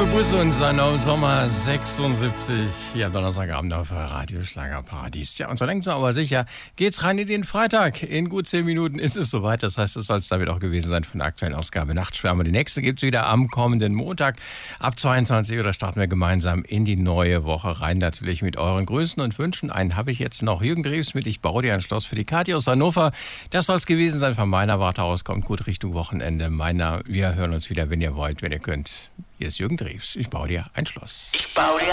Uwe Busse und sein Sommer 76 hier am Donnerstagabend auf Radio Schlagerparadies. Ja, und so langsam aber sicher geht's rein in den Freitag. In gut 10 Minuten ist es soweit. Das heißt, es soll es damit auch gewesen sein von der aktuellen Ausgabe Nachtschwärmer. Die nächste gibt's wieder am kommenden Montag ab 22 Uhr. Da starten wir gemeinsam in die neue Woche rein. Natürlich mit euren Grüßen und Wünschen. Einen habe ich jetzt noch. Jürgen Drews mit Ich baue dir ein Schloss für die Kathi aus Hannover. Das soll es gewesen sein von meiner Warte aus. Kommt gut Richtung Wochenende. Wir hören uns wieder, wenn ihr wollt, wenn ihr könnt. Hier ist Jürgen Drews. Ich baue dir ein Schloss. Ich baue dir